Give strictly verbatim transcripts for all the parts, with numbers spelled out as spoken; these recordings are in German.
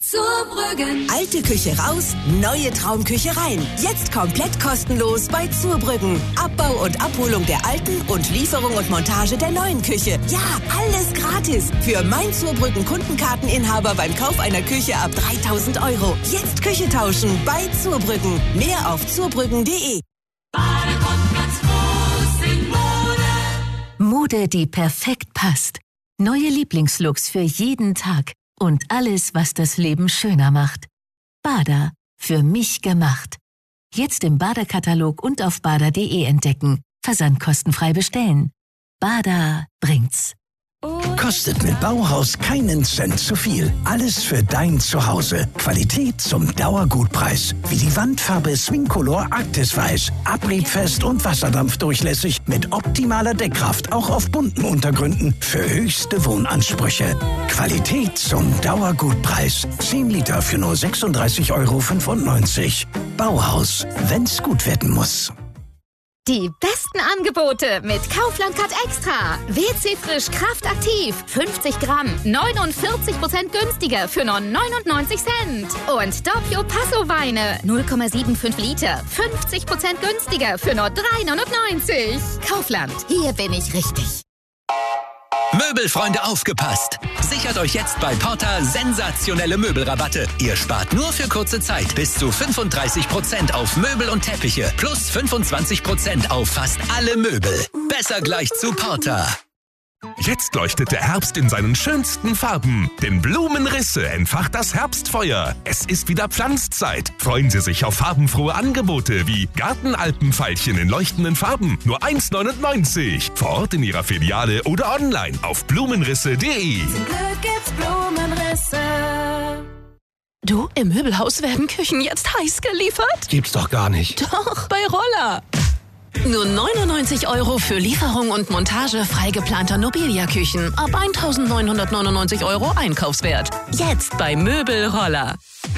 Zurbrüggen. Alte Küche raus, neue Traumküche rein. Jetzt komplett kostenlos bei Zurbrüggen. Abbau und Abholung der alten und Lieferung und Montage der neuen Küche. Ja, alles gratis. Für mein Zurbrüggen Kundenkarteninhaber beim Kauf einer Küche ab dreitausend Euro. Jetzt Küche tauschen bei Zurbrüggen. Mehr auf zurbrüggen punkt de. Mode, die perfekt passt. Neue Lieblingslooks für jeden Tag. Und alles, was das Leben schöner macht. Bada, für mich gemacht. Jetzt im Bada-Katalog und auf bada punkt de entdecken. Versand kostenfrei bestellen. Bada bringt's. Kostet mit Bauhaus keinen Cent zu viel. Alles für dein Zuhause. Qualität zum Dauergutpreis. Wie die Wandfarbe Swingcolor Arktis Weiß. Abriebfest und wasserdampfdurchlässig mit optimaler Deckkraft. Auch auf bunten Untergründen. Für höchste Wohnansprüche. Qualität zum Dauergutpreis. zehn Liter für nur sechsunddreißig Euro fünfundneunzig. Bauhaus. Wenn's gut werden muss. Die besten Angebote mit Kaufland Cut Extra. W C Frisch Kraftaktiv. fünfzig Gramm. neunundvierzig Prozent günstiger für nur neunundneunzig Cent. Und Doppio Passo Weine. null Komma fünfundsiebzig Liter. fünfzig Prozent günstiger für nur drei neunundneunzig. Kaufland. Hier bin ich richtig. Möbelfreunde, aufgepasst! Sichert euch jetzt bei Porta sensationelle Möbelrabatte. Ihr spart nur für kurze Zeit bis zu fünfunddreißig Prozent auf Möbel und Teppiche plus fünfundzwanzig Prozent auf fast alle Möbel. Besser gleich zu Porta. Jetzt leuchtet der Herbst in seinen schönsten Farben. Denn Blumenrisse entfacht das Herbstfeuer. Es ist wieder Pflanzzeit. Freuen Sie sich auf farbenfrohe Angebote wie Gartenalpenveilchen in leuchtenden Farben. Nur eins neunundneunzig. Vor Ort in Ihrer Filiale oder online auf blumenrisse punkt de. Zum Glück gibt's Blumenrisse. Du, im Möbelhaus werden Küchen jetzt heiß geliefert? Gibt's doch gar nicht. Doch, bei Roller. Nur neunundneunzig Euro für Lieferung und Montage frei geplanter Nobilia-Küchen. Ab eintausendneunhundertneunundneunzig Euro Einkaufswert. Jetzt bei Möbel Roller.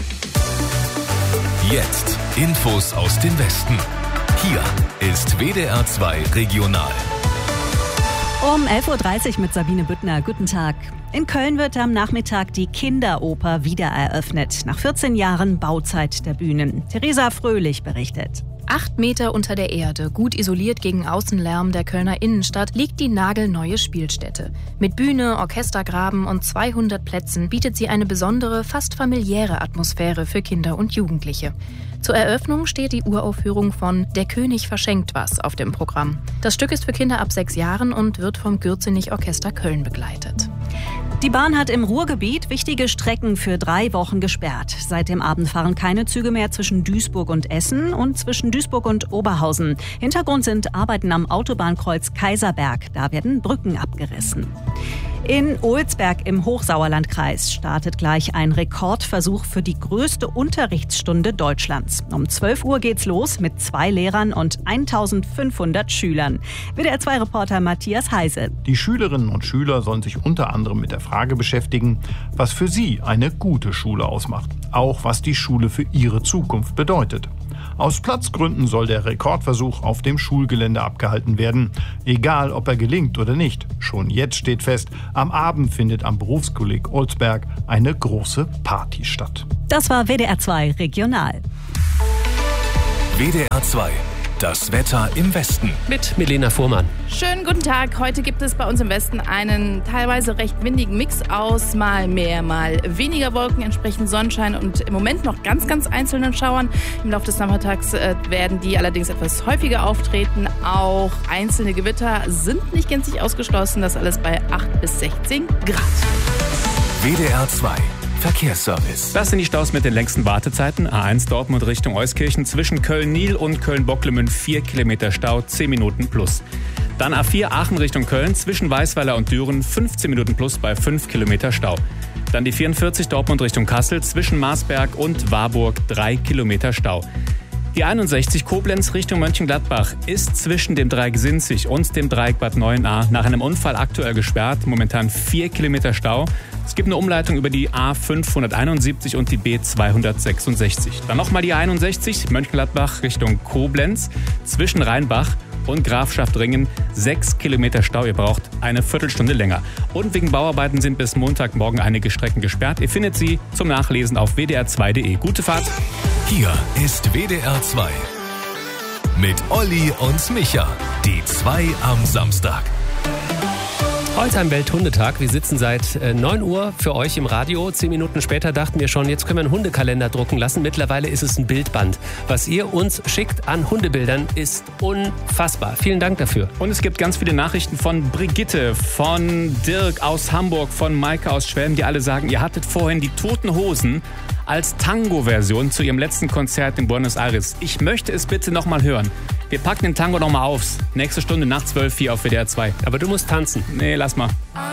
Jetzt Infos aus dem Westen. Hier ist W D R zwei Regional. Um elf Uhr dreißig mit Sabine Büttner. Guten Tag. In Köln wird am Nachmittag die Kinderoper wieder eröffnet. Nach vierzehn Jahren Bauzeit der Bühnen. Theresa Fröhlich berichtet. Acht Meter unter der Erde, gut isoliert gegen Außenlärm der Kölner Innenstadt, liegt die nagelneue Spielstätte. Mit Bühne, Orchestergraben und zweihundert Plätzen bietet sie eine besondere, fast familiäre Atmosphäre für Kinder und Jugendliche. Zur Eröffnung steht die Uraufführung von Der König verschenkt was auf dem Programm. Das Stück ist für Kinder ab sechs Jahren und wird vom Gürzenich Orchester Köln begleitet. Die Bahn hat im Ruhrgebiet wichtige Strecken für drei Wochen gesperrt. Seit dem Abend fahren keine Züge mehr zwischen Duisburg und Essen und zwischen Duisburg und Oberhausen. Hintergrund sind Arbeiten am Autobahnkreuz Kaiserberg. Da werden Brücken abgerissen. In Olsberg im Hochsauerlandkreis startet gleich ein Rekordversuch für die größte Unterrichtsstunde Deutschlands. Um zwölf Uhr geht's los mit zwei Lehrern und eintausendfünfhundert Schülern. W D R zwei Reporter Matthias Heise. Die Schülerinnen und Schüler sollen sich unter anderem mit der Frage beschäftigen, was für sie eine gute Schule ausmacht. Auch was die Schule für ihre Zukunft bedeutet. Aus Platzgründen soll der Rekordversuch auf dem Schulgelände abgehalten werden. Egal, ob er gelingt oder nicht. Schon jetzt steht fest, am Abend findet am Berufskolleg Olsberg eine große Party statt. Das war W D R zwei Regional. W D R zwei. Das Wetter im Westen. Mit Milena Fuhrmann. Schönen guten Tag. Heute gibt es bei uns im Westen einen teilweise recht windigen Mix aus mal mehr, mal weniger Wolken, entsprechend Sonnenschein und im Moment noch ganz, ganz einzelnen Schauern. Im Laufe des Nachmittags äh, werden die allerdings etwas häufiger auftreten. Auch einzelne Gewitter sind nicht gänzlich ausgeschlossen. Das alles bei acht bis sechzehn Grad. W D R zwei. Verkehrsservice. Das sind die Staus mit den längsten Wartezeiten. A eins Dortmund Richtung Euskirchen zwischen Köln-Nil und Köln-Bocklemünd vier Kilometer Stau, zehn Minuten plus. Dann A vier Aachen Richtung Köln zwischen Weißweiler und Düren fünfzehn Minuten plus bei fünf Kilometer Stau. Dann die vierundvierzig Dortmund Richtung Kassel zwischen Marsberg und Warburg drei Kilometer Stau. Die einundsechzig Koblenz Richtung Mönchengladbach ist zwischen dem Dreieck Sinzig und dem Dreieck Bad Neuenahr nach einem Unfall aktuell gesperrt. Momentan vier Kilometer Stau. Es gibt eine Umleitung über die A fünfhunderteinundsiebzig und die B zweihundertsechsundsechzig. Dann nochmal die einundsechzig Mönchengladbach Richtung Koblenz zwischen Rheinbach und Grafschaft Ringen sechs Kilometer Stau. Ihr braucht eine Viertelstunde länger. Und wegen Bauarbeiten sind bis Montagmorgen einige Strecken gesperrt. Ihr findet sie zum Nachlesen auf w d r zwei punkt d e. Gute Fahrt. Hier ist W D R zwei. Mit Olli und Micha. Die zwei am Samstag. Heute am Welthundetag. Wir sitzen seit äh, neun Uhr für euch im Radio. Zehn Minuten später dachten wir schon, jetzt können wir einen Hundekalender drucken lassen. Mittlerweile ist es ein Bildband. Was ihr uns schickt an Hundebildern, ist unfassbar. Vielen Dank dafür. Und es gibt ganz viele Nachrichten von Brigitte, von Dirk aus Hamburg, von Maike aus Schwelm, die alle sagen, ihr hattet vorhin die Toten Hosen als Tango-Version zu ihrem letzten Konzert in Buenos Aires. Ich möchte es bitte nochmal hören. Wir packen den Tango nochmal auf. Nächste Stunde nach zwölf hier auf W D R zwei. Aber du musst tanzen. Nee, lass mal.